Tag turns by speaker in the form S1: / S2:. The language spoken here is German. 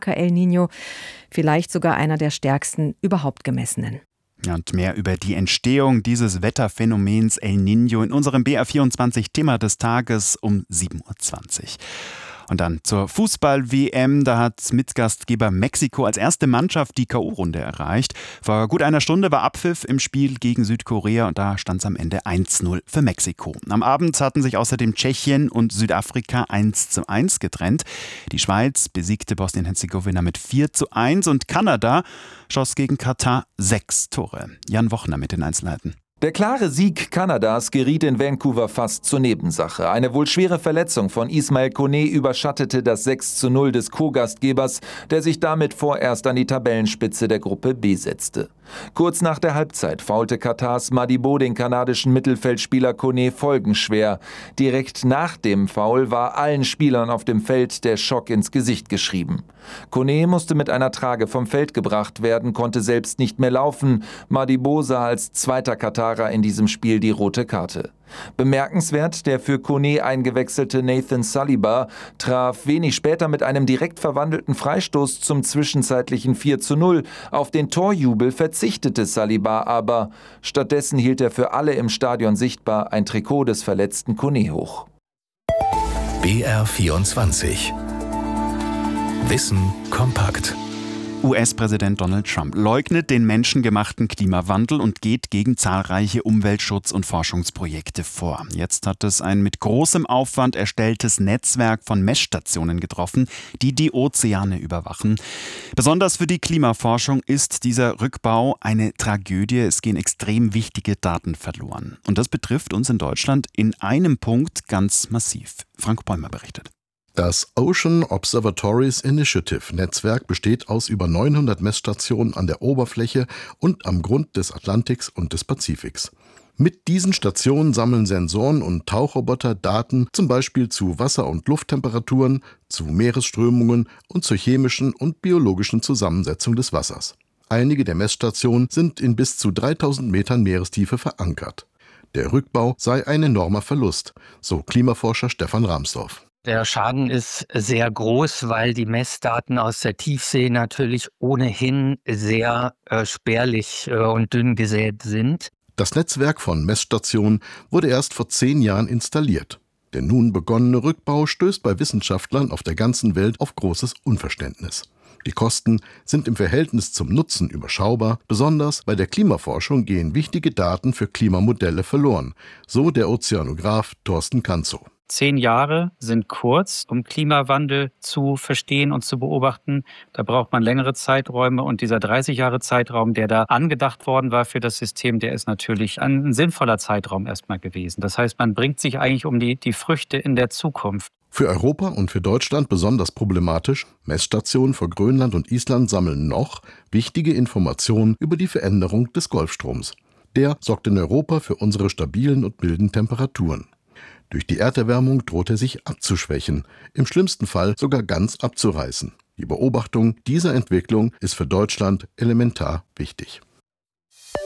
S1: starker El Niño, vielleicht sogar einer der stärksten überhaupt gemessenen.
S2: Und mehr über die Entstehung dieses Wetterphänomens El Niño in unserem BR24-Thema des Tages um 7.20 Uhr. Und dann zur Fußball-WM. Da hat Mitgastgeber Mexiko als erste Mannschaft die K.O.-Runde erreicht. Vor gut einer Stunde war Abpfiff im Spiel gegen Südkorea und da stand es am Ende 1:0 für Mexiko. Am Abend hatten sich außerdem Tschechien und Südafrika 1:1 getrennt. Die Schweiz besiegte Bosnien-Herzegowina mit 4:1 und Kanada schoss gegen Katar 6 Tore. Jan Wochner mit den Einzelheiten.
S3: Der klare Sieg Kanadas geriet in Vancouver fast zur Nebensache. Eine wohl schwere Verletzung von Ismail Koné überschattete das 6:0 des Co-Gastgebers, der sich damit vorerst an die Tabellenspitze der Gruppe B setzte. Kurz nach der Halbzeit faulte Katars Madibo den kanadischen Mittelfeldspieler Koné folgenschwer. Direkt nach dem Foul war allen Spielern auf dem Feld der Schock ins Gesicht geschrieben. Koné musste mit einer Trage vom Feld gebracht werden, konnte selbst nicht mehr laufen. Madibo sah als zweiter Katarer in diesem Spiel die rote Karte. Bemerkenswert, der für Koné eingewechselte Nathan Saliba traf wenig später mit einem direkt verwandelten Freistoß zum zwischenzeitlichen 4:0. Auf den Torjubel verzichtete Saliba aber. Stattdessen hielt er für alle im Stadion sichtbar ein Trikot des verletzten Koné hoch.
S4: BR24 Wissen kompakt.
S2: US-Präsident Donald Trump leugnet den menschengemachten Klimawandel und geht gegen zahlreiche Umweltschutz- und Forschungsprojekte vor. Jetzt hat es ein mit großem Aufwand erstelltes Netzwerk von Messstationen getroffen, die die Ozeane überwachen. Besonders für die Klimaforschung ist dieser Rückbau eine Tragödie. Es gehen extrem wichtige Daten verloren. Und das betrifft uns in Deutschland in einem Punkt ganz massiv. Frank Bäumer berichtet.
S5: Das Ocean Observatories Initiative Netzwerk besteht aus über 900 Messstationen an der Oberfläche und am Grund des Atlantiks und des Pazifiks. Mit diesen Stationen sammeln Sensoren und Tauchroboter Daten zum Beispiel zu Wasser- und Lufttemperaturen, zu Meeresströmungen und zur chemischen und biologischen Zusammensetzung des Wassers. Einige der Messstationen sind in bis zu 3000 Metern Meerestiefe verankert. Der Rückbau sei ein enormer Verlust, so Klimaforscher Stefan Rahmsdorf.
S6: Der Schaden ist sehr groß, weil die Messdaten aus der Tiefsee natürlich ohnehin sehr spärlich und dünn gesät sind.
S5: Das Netzwerk von Messstationen wurde erst vor 10 Jahren installiert. Der nun begonnene Rückbau stößt bei Wissenschaftlern auf der ganzen Welt auf großes Unverständnis. Die Kosten sind im Verhältnis zum Nutzen überschaubar. Besonders bei der Klimaforschung gehen wichtige Daten für Klimamodelle verloren, so der Ozeanograph Thorsten Kanzow.
S6: 10 Jahre sind kurz, um Klimawandel zu verstehen und zu beobachten. Da braucht man längere Zeiträume und dieser 30 Jahre Zeitraum, der da angedacht worden war für das System, der ist natürlich ein sinnvoller Zeitraum erstmal gewesen. Das heißt, man bringt sich eigentlich um die Früchte in der Zukunft.
S5: Für Europa und für Deutschland besonders problematisch. Messstationen vor Grönland und Island sammeln noch wichtige Informationen über die Veränderung des Golfstroms. Der sorgt in Europa für unsere stabilen und milden Temperaturen. Durch die Erderwärmung droht er sich abzuschwächen, im schlimmsten Fall sogar ganz abzureißen. Die Beobachtung dieser Entwicklung ist für Deutschland elementar wichtig.